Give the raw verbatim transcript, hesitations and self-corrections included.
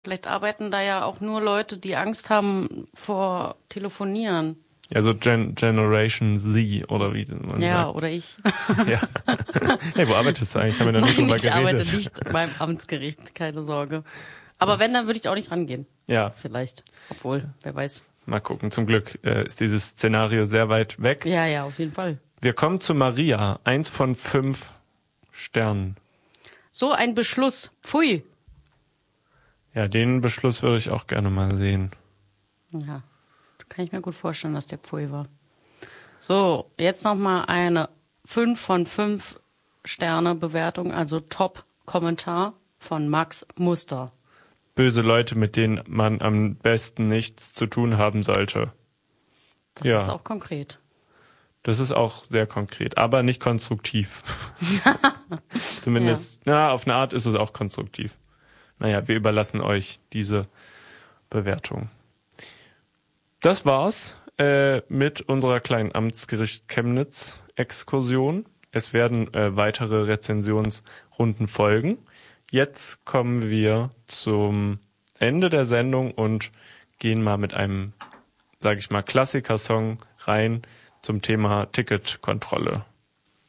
Vielleicht arbeiten da ja auch nur Leute, die Angst haben vor Telefonieren. Ja, so Gen- Generation Z oder wie man Ja, sagt. oder ich. Ja. Hey, wo arbeitest du eigentlich? Haben wir noch nicht Nein, drüber ich geredet. arbeite nicht beim Amtsgericht, keine Sorge. Aber wenn, dann würde ich auch nicht rangehen. Ja. Vielleicht. Obwohl, wer weiß. Mal gucken. Zum Glück äh, ist dieses Szenario sehr weit weg. Ja, ja, auf jeden Fall. Wir kommen zu Maria. Eins von fünf Sternen. So ein Beschluss. Pfui. Ja, den Beschluss würde ich auch gerne mal sehen. Ja, kann ich mir gut vorstellen, dass der Pfui war. So, jetzt nochmal eine fünf von fünf Sterne Bewertung, also Top-Kommentar von Max Muster. Böse Leute, mit denen man am besten nichts zu tun haben sollte. Das Ja. ist auch konkret. Das ist auch sehr konkret, aber nicht konstruktiv. Zumindest, ja. ja, auf eine Art ist es auch konstruktiv. Naja, wir überlassen euch diese Bewertung. Das war's äh, mit unserer kleinen Amtsgericht Chemnitz-Exkursion. Es werden äh, weitere Rezensionsrunden folgen. Jetzt kommen wir zum Ende der Sendung und gehen mal mit einem, sage ich mal, Klassikersong rein zum Thema Ticketkontrolle.